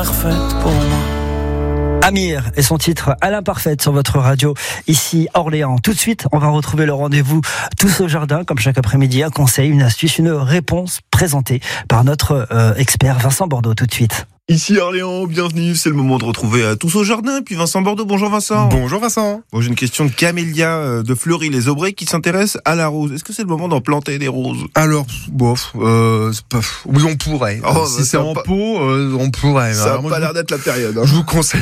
parfaite pour moi. Amir et son titre à l'imparfaite sur votre radio, ici Orléans. Tout de suite, on va retrouver le rendez-vous Tous au jardin, comme chaque après-midi, un conseil, une astuce, une réponse présentée par notre expert Vincent Bordeaux. Tout de suite. Ici Orléans, bienvenue, c'est le moment de retrouver Tous au jardin, puis Vincent Bordeaux. Bonjour Vincent. Bonjour Vincent. Bon, j'ai une question de Camélia de Fleury-les-Aubrais qui s'intéresse à la rose. Est-ce que c'est le moment d'en planter des roses? Alors, bof, oui on pourrait. Oh, si c'est en pot, on pourrait. Ça Alors, n'a pas l'air d'être la période. Hein. Je vous conseille